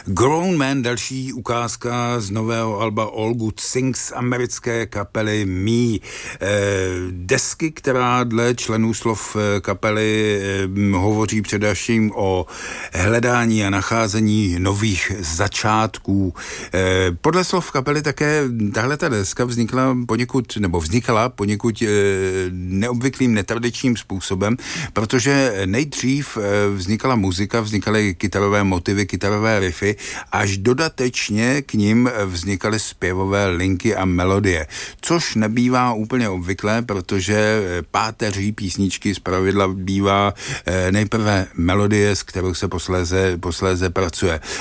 Grown Man, další ukázka z nového alba All Good Things americké kapely Me. Desky, která dle členů slov kapely hovoří především o hledání a nacházení nových začátků. Podle slov kapely také tahleta deska vznikala poněkud neobvyklým, netradičním způsobem, protože nejdřív vznikala muzika, vznikaly kytarové motivy, kytarové riffy, až dodatečně k nim vznikaly zpěvové linky a melodie, což nebývá úplně obvyklé, protože páteří písničky zpravidla bývá nejprve melodie, s kterou se posléze pracuje.